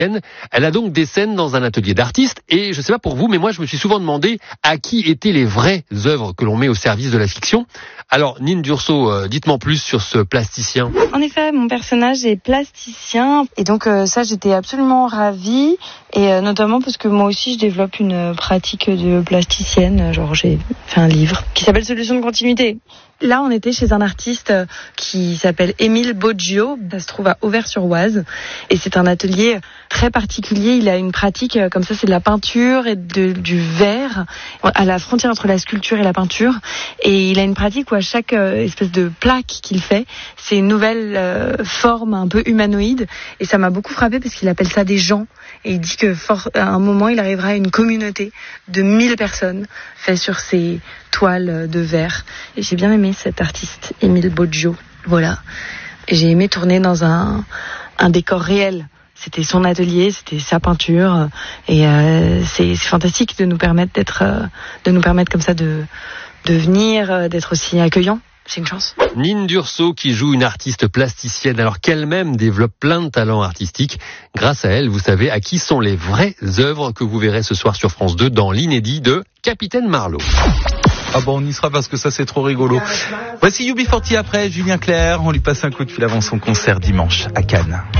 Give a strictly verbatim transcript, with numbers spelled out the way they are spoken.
Elle a donc des scènes dans un atelier d'artistes et je ne sais pas pour vous, mais moi je me suis souvent demandé à qui étaient les vraies œuvres que l'on met au service de la fiction. Alors Nine Durso, euh, dites-moi plus sur ce plasticien. En effet, mon personnage est plasticien et donc euh, ça j'étais absolument ravie et euh, notamment parce que moi aussi je développe une pratique de plasticienne, genre j'ai fait un livre qui s'appelle Solutions de continuité. Là, on était chez un artiste qui s'appelle Émile Boggio. Ça se trouve à Auvers-sur-Oise. Et c'est un atelier très particulier. Il a une pratique comme ça, c'est de la peinture et de, du verre, à la frontière entre la sculpture et la peinture. Et il a une pratique où à chaque espèce de plaque qu'il fait, c'est une nouvelle euh, forme un peu humanoïde. Et ça m'a beaucoup frappée parce qu'il appelle ça des gens. Et il dit que for- à un moment, il arrivera à une communauté de mille personnes faites sur ces toiles de verre. Et j'ai bien aimé cet artiste, Émile Boggio. Voilà. Et j'ai aimé tourner dans un, un décor réel. C'était son atelier, c'était sa peinture. Et euh, c'est, c'est fantastique de nous permettre d'être, euh, de nous permettre comme ça de, de venir, euh, d'être aussi accueillant. C'est une chance. Nine Durso qui joue une artiste plasticienne alors qu'elle-même développe plein de talents artistiques. Grâce à elle, vous savez à qui sont les vraies œuvres que vous verrez ce soir sur France deux dans l'inédit de Capitaine Marlowe. Ah bon, on y sera parce que ça c'est trop rigolo. Voici U B quarante après, Julien Clerc, on lui passe un coup de fil avant son concert dimanche à Cannes.